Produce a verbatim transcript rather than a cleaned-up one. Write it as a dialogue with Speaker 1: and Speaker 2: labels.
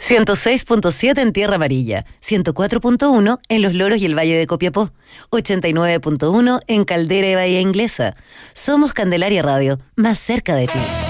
Speaker 1: ciento seis punto siete en Tierra Amarilla, ciento cuatro punto uno en Los Loros y el Valle de Copiapó, ochenta y nueve punto uno en Caldera y Bahía Inglesa. Somos Candelaria Radio, más cerca de ti.